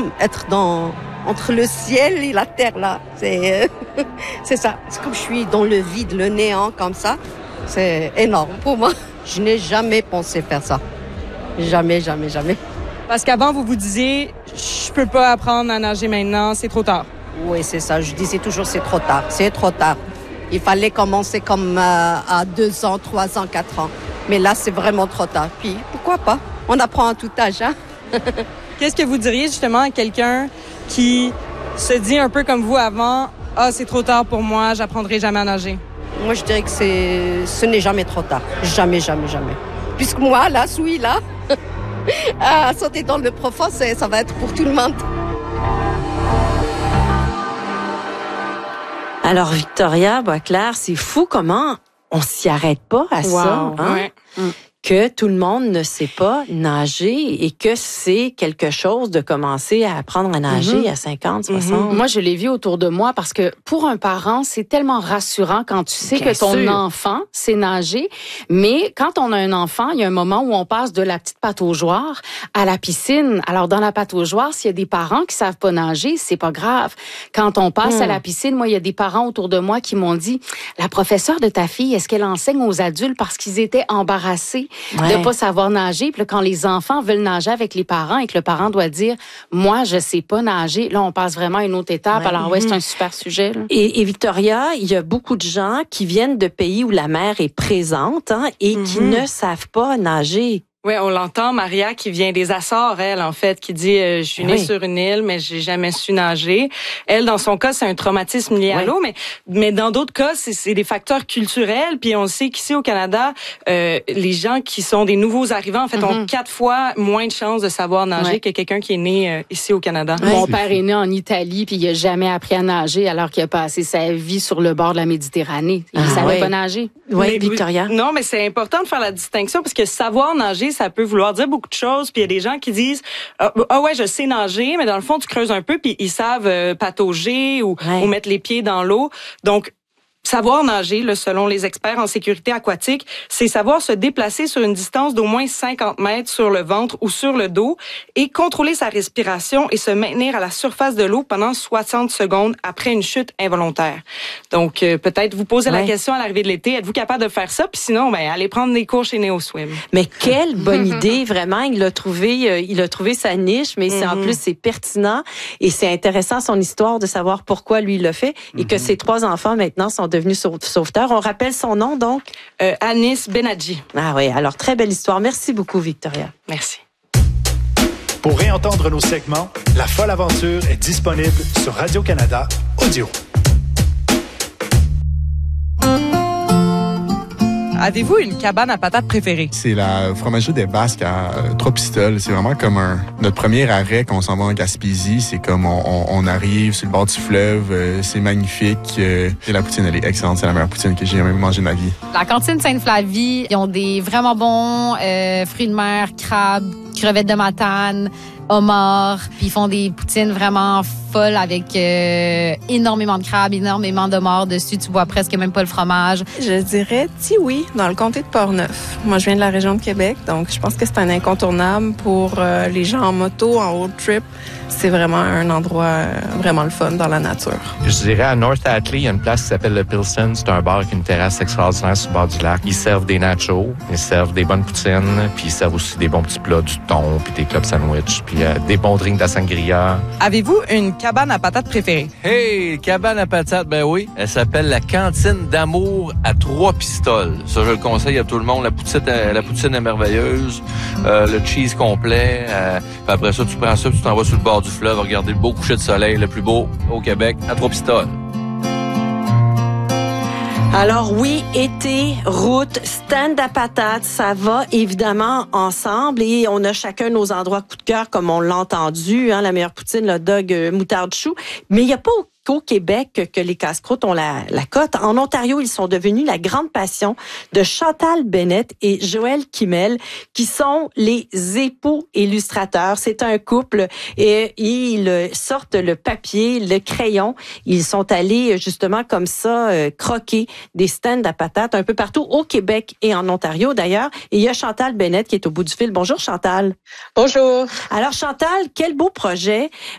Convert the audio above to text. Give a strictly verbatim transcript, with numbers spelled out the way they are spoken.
être dans entre le ciel et la terre là. C'est euh, c'est ça. C'est comme je suis dans le vide, le néant comme ça. C'est énorme pour moi. Je n'ai jamais pensé faire ça. Jamais, jamais, jamais. Parce qu'avant, vous vous disiez, je peux pas apprendre à nager maintenant, c'est trop tard. Oui, c'est ça. Je disais toujours, c'est trop tard. C'est trop tard. Il fallait commencer comme euh, à deux ans, trois ans, quatre ans. Mais là, c'est vraiment trop tard. Puis, pourquoi pas? On apprend à tout âge, hein? Qu'est-ce que vous diriez justement à quelqu'un qui se dit un peu comme vous avant, « Ah, c'est trop tard pour moi, j'apprendrai jamais à nager ». Moi, je dirais que c'est, ce n'est jamais trop tard. Jamais, jamais, jamais. Puisque moi, là, suis là, à sauter dans le profond, c'est, ça va être pour tout le monde. Alors, Victoria Boisclair, c'est fou comment on s'y arrête pas à wow, ça. Hein? Ouais. Mm. Que tout le monde ne sait pas nager et que c'est quelque chose de commencer à apprendre à nager mm-hmm. à cinquante, soixante. Mm-hmm. Moi, je l'ai vu autour de moi parce que pour un parent, c'est tellement rassurant quand tu sais Bien que ton sûr. enfant sait nager. Mais quand on a un enfant, il y a un moment où on passe de la petite pataugeoire à la piscine. Alors, dans la pataugeoire, s'il y a des parents qui savent pas nager, c'est pas grave. Quand on passe mm. à la piscine, moi, il y a des parents autour de moi qui m'ont dit, la professeure de ta fille, est-ce qu'elle enseigne aux adultes parce qu'ils étaient embarrassés Ouais. de pas savoir nager? Puis là, quand les enfants veulent nager avec les parents et que le parent doit dire, moi, je sais pas nager, là, on passe vraiment à une autre étape. Ouais. Alors, ouais, c'est un super sujet. Là. Et, et Victoria, il y a beaucoup de gens qui viennent de pays où la mer est présente hein, et mm-hmm. qui ne savent pas nager. Oui, on l'entend, Maria, qui vient des Açores, elle, en fait, qui dit euh, « Je suis née oui. sur une île, mais j'ai jamais su nager ». Elle, dans son cas, c'est un traumatisme lié à oui. l'eau, mais mais dans d'autres cas, c'est, c'est des facteurs culturels. Puis on sait qu'ici, au Canada, euh, les gens qui sont des nouveaux arrivants, en fait, mm-hmm. ont quatre fois moins de chances de savoir nager ouais. que quelqu'un qui est né euh, ici au Canada. Ouais. Mon père est né en Italie, puis il a jamais appris à nager, alors qu'il a passé sa vie sur le bord de la Méditerranée. Il ah, savait oui. pas nager. Oui, Victoria. Non, mais c'est important de faire la distinction parce que savoir nager, ça peut vouloir dire beaucoup de choses. Puis il y a des gens qui disent ah oh ouais, je sais nager, mais dans le fond, tu creuses un peu, puis ils savent euh, patauger ou, ouais. ou mettre les pieds dans l'eau. Donc, savoir nager, là, selon les experts en sécurité aquatique, c'est savoir se déplacer sur une distance d'au moins cinquante mètres sur le ventre ou sur le dos et contrôler sa respiration et se maintenir à la surface de l'eau pendant soixante secondes après une chute involontaire. Donc, euh, peut-être vous poser ouais. la question à l'arrivée de l'été, êtes-vous capable de faire ça? Puis sinon, ben, allez prendre des cours chez NeoSwim. Mais quelle bonne idée, vraiment. Il a trouvé, euh, il a trouvé sa niche, mais c'est, mm-hmm. en plus, c'est pertinent et c'est intéressant son histoire de savoir pourquoi lui il l'a fait et mm-hmm. que ses trois enfants maintenant sont devenus sauveteurs. On rappelle son nom, donc? Euh, Anis Benadji. Ah oui, alors très belle histoire. Merci beaucoup, Victoria. Merci. Pour réentendre nos segments, La Folle Aventure est disponible sur Radio-Canada Audio. Avez-vous une cabane à patates préférée? C'est la fromagerie des Basques à euh, Trois-Pistoles. C'est vraiment comme un notre premier arrêt quand on s'en va en Gaspésie. C'est comme on, on, on arrive sur le bord du fleuve. Euh, c'est magnifique. Euh, et la poutine, elle est excellente. C'est la meilleure poutine que j'ai jamais mangée de ma vie. La cantine Sainte-Flavie, ils ont des vraiment bons euh, fruits de mer, crabes, crevettes de matane, homards. Puis ils font des poutines vraiment folles avec euh, énormément de crabes, énormément d'homards dessus. Tu vois presque même pas le fromage. Je dirais Tiwi, dans le comté de Portneuf. Moi, je viens de la région de Québec, donc je pense que c'est un incontournable pour euh, les gens en moto, en road trip. C'est vraiment un endroit euh, vraiment le fun dans la nature. Je dirais à North Atlee, il y a une place qui s'appelle le Pilsen. C'est un bar avec une terrasse extraordinaire sur le bord du lac. Ils servent des nachos, ils servent des bonnes poutines, puis ils servent aussi des bons petits plats, du thon, puis des club sandwich, puis euh, des bons drinks de la sangria. Avez-vous une cabane à patates préférée? Hey, cabane à patates, ben oui. Elle s'appelle la Cantine d'amour à Trois-Pistoles. Ça, je le conseille à tout le monde. La poutine, la poutine est merveilleuse, euh, le cheese complet. Euh, puis après ça, tu prends ça, puis tu t'en vas sur le bord du fleuve, regarder le beau coucher de soleil, le plus beau au Québec, à Trois-Pistoles. Alors oui, été, route, stand à patates, ça va évidemment ensemble et on a chacun nos endroits coup de cœur comme on l'a entendu, hein, la meilleure poutine, le dog, euh, moutarde chou. Mais il n'y a pas qu'au Québec que les casse-croûtes ont la, la cote. En Ontario, ils sont devenus la grande passion de Chantal Bennett et Joël Kimmel, qui sont les époux illustrateurs. C'est un couple et ils sortent le papier, le crayon. Ils sont allés justement comme ça euh, croquer des stands à patates un peu partout au Québec et en Ontario d'ailleurs. Et il y a Chantal Bennett qui est au bout du fil. Bonjour Chantal. Bonjour. Alors Chantal, quel beau projet.